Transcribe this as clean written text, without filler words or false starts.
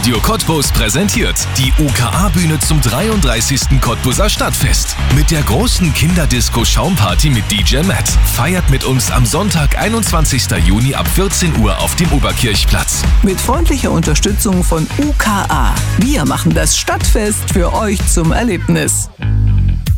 Radio Cottbus präsentiert die UKA-Bühne zum 33. Cottbuser Stadtfest. Mit der großen Kinderdisco-Schaumparty mit DJ Matt. Feiert mit uns am Sonntag, 21. Juni ab 14 Uhr auf dem Oberkirchplatz. Mit freundlicher Unterstützung von UKA. Wir machen das Stadtfest für euch zum Erlebnis.